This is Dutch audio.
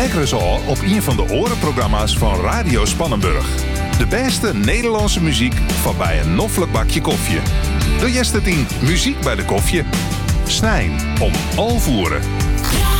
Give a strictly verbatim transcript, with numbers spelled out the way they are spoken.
Ekkeres al op een van de orenprogramma's van Radio Spannenburg. De beste Nederlandse muziek van bij een noffelijk bakje koffie. De Jestetien Muziek bij de koffie. Snijn om alvoeren.